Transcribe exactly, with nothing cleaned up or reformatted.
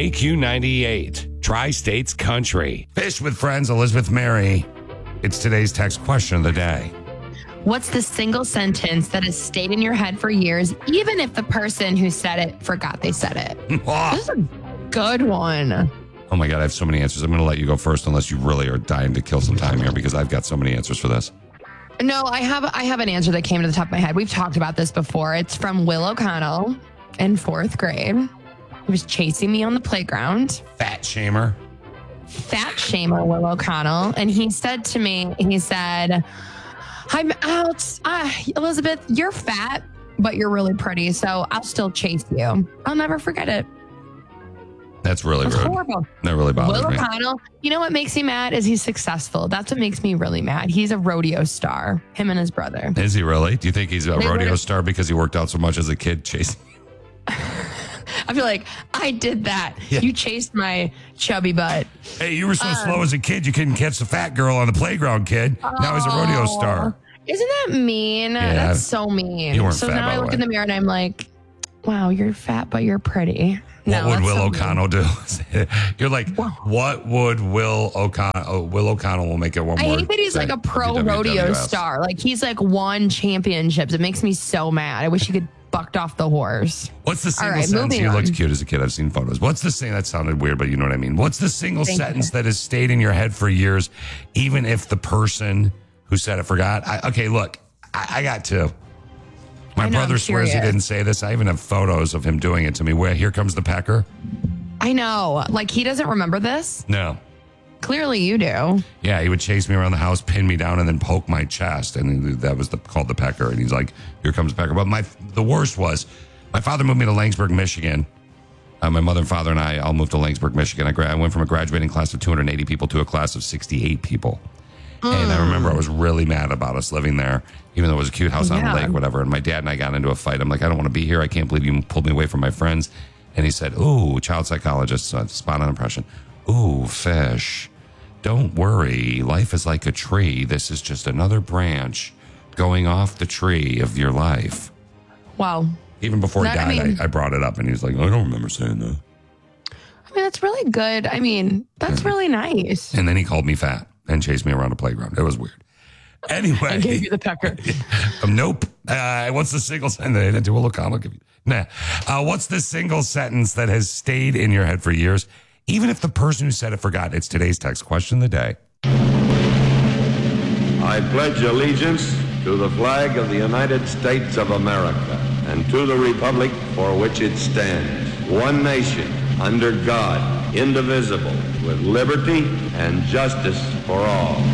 K Q ninety-eight, Tri-States Country. Fish with Friends, Elizabeth Mary. It's today's text question of the day. What's the single sentence that has stayed in your head for years, even if the person who said it forgot they said it? This is a good one. Oh my God, I have so many answers. I'm going to let you go first unless you really are dying to kill some time here because I've got so many answers for this. No, I have I have an answer that came to the top of my head. We've talked about this before. It's from Will O'Connell in fourth grade. He was chasing me on the playground. Fat shamer. Fat shamer Will O'Connell. And he said to me, he said, I'm out. Ah, Elizabeth, you're fat, but you're really pretty, so I'll still chase you. I'll never forget it. That's really That's rude. horrible. That really bothers Will me. O'Connell, you know what makes me mad is he's successful. That's what makes me really mad. He's a rodeo star, him and his brother. Is he really? Do you think he's a They rodeo would've- star because he worked out so much as a kid chasing? I feel like I did that. Yeah. You chased my chubby butt. Hey, you were so Uh, slow as a kid, you couldn't catch the fat girl on the playground, kid. Now he's a rodeo star. Isn't that mean? Yeah. That's so mean. You weren't so fat, now by I the look way. in the mirror and I'm like, wow, you're fat, but you're pretty. What No, would that's Will so mean. O'Connell do? You're like, what would Will O'Connell? Oh, Will O'Connell will make it one I more. hate that he's thing. like a pro W W rodeo S. star. Like he's like won championships. It makes me so mad. I wish he could bucked off the horse. What's the single right, sentence? moving He on. looked cute as a kid. I've seen photos. What's the thing that sounded weird, but you know what I mean? What's the single Thank sentence you. that has stayed in your head for years, even if the person who said it forgot? I, okay, look, I, I got two. My I know, brother I'm swears he curious. didn't say this. I even have photos of him doing it to me. Where here comes the pecker? I know. Like he doesn't remember this. No. Clearly you do. Yeah, he would chase me around the house, pin me down, and then poke my chest, and that was the, called the pecker. And he's like, "Here comes the pecker." But my the worst was, my father moved me to Laingsburg, Michigan. Uh, my mother and father and I all moved to Laingsburg, Michigan. I, gra- I went from a graduating class of two hundred eighty people to a class of sixty-eight people. And I remember I was really mad about us living there, even though it was a cute house on Yeah. the lake, whatever. And my dad and I got into a fight. I'm like, I don't want to be here. I can't believe you pulled me away from my friends. And he said, ooh, child psychologist, uh, spot on impression. Ooh, fish. Don't worry. Life is like a tree. This is just another branch going off the tree of your life. Wow. Even before he That- died, I mean- I, I brought it up, and he's like, I don't remember saying that. I mean, that's really good. I mean, that's really nice. And then he called me fat and chased me around a playground. It was weird. Anyway. I gave you the pecker. Um, nope. Uh, what's the single sentence? They didn't do Will O'Connell give you. Nah. Uh, what's the single sentence that has stayed in your head for years, even if the person who said it forgot? It's today's text question of the day. I pledge allegiance to the flag of the United States of America and to the republic for which it stands, one nation, under God, indivisible, with liberty and justice for all.